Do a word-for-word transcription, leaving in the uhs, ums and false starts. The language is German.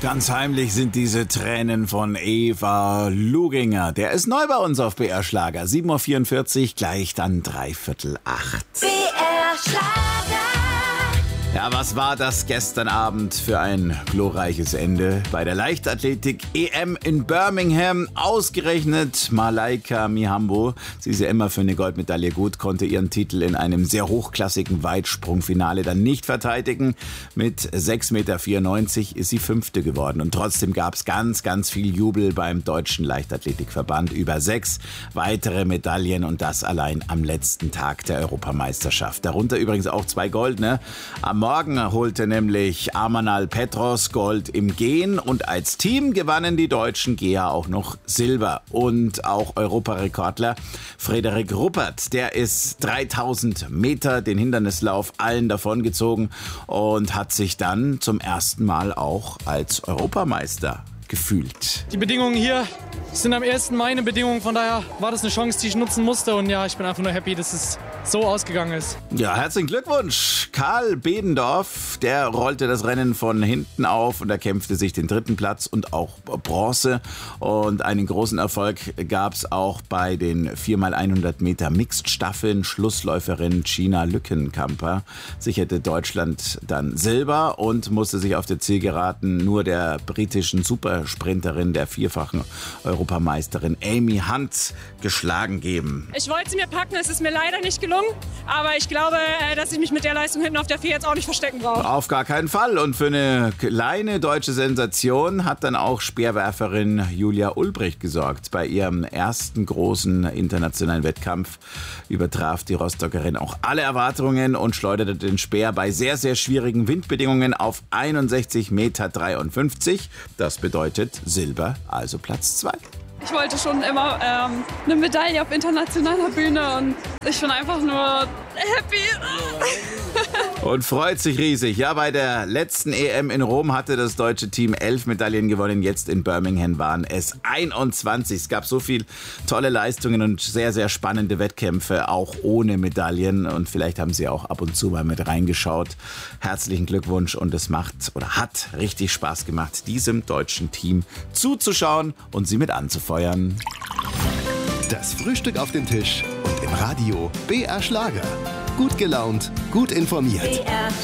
Ganz heimlich sind diese Tränen von Eva Luginger. Der ist neu bei uns auf B R Schlager. sieben Uhr vierundvierzig, gleich dann dreiviertel acht. B R Schlager. Ja, was war das gestern Abend für ein glorreiches Ende bei der Leichtathletik-E M in Birmingham? Ausgerechnet Malaika Mihambo, sie ist ja immer für eine Goldmedaille gut, konnte ihren Titel in einem sehr hochklassigen Weitsprungfinale dann nicht verteidigen. Mit sechs Komma vierundneunzig Meter ist sie Fünfte geworden. Und trotzdem gab es ganz, ganz viel Jubel beim Deutschen Leichtathletikverband über sechs weitere Medaillen und das allein am letzten Tag der Europameisterschaft. Darunter übrigens auch zwei goldene. Am Morgen holte nämlich Amanal Petros Gold im Gehen und als Team gewannen die deutschen Geher auch noch Silber. Und auch Europarekordler Frederik Ruppert, der ist dreitausend Meter den Hindernislauf allen davongezogen und hat sich dann zum ersten Mal auch als Europameister gefühlt. Die Bedingungen hier sind am ersten meine Bedingungen, von daher war das eine Chance, die ich nutzen musste und ja, ich bin einfach nur happy, dass es so ausgegangen ist. Ja, herzlichen Glückwunsch. Karl Bedendorf, der rollte das Rennen von hinten auf und erkämpfte sich den dritten Platz und auch Bronze. Und einen großen Erfolg gab es auch bei den vier mal hundert Meter Mixed-Staffeln. Schlussläuferin Gina Lückenkamper sicherte Deutschland dann Silber und musste sich auf der Zielgeraden nur der britischen Supersprinterin, der vierfachen Europameisterin Amy Hunt geschlagen geben. Ich wollte sie mir packen, es ist mir leider nicht gelungen, aber ich glaube, dass ich mich mit der Leistung hinten auf der vier jetzt auch nicht verstecken brauche. Auf gar keinen Fall. Und für eine kleine deutsche Sensation hat dann auch Speerwerferin Julia Ulbricht gesorgt. Bei ihrem ersten großen internationalen Wettkampf übertraf die Rostockerin auch alle Erwartungen und schleuderte den Speer bei sehr, sehr schwierigen Windbedingungen auf einundsechzig Komma dreiundfünfzig Meter. Das bedeutet Silber, also Platz zwei. Ich wollte schon immer ähm, eine Medaille auf internationaler Bühne und ich bin einfach nur happy. Und freut sich riesig. Ja, bei der letzten E M in Rom hatte das deutsche Team elf Medaillen gewonnen. Jetzt in Birmingham waren es einundzwanzig. Es gab so viele tolle Leistungen und sehr, sehr spannende Wettkämpfe, auch ohne Medaillen. Und vielleicht haben Sie auch ab und zu mal mit reingeschaut. Herzlichen Glückwunsch und es macht oder hat richtig Spaß gemacht, diesem deutschen Team zuzuschauen und sie mit anzufeuern. Das Frühstück auf dem Tisch und im Radio B R Schlager. Gut gelaunt, gut informiert. B R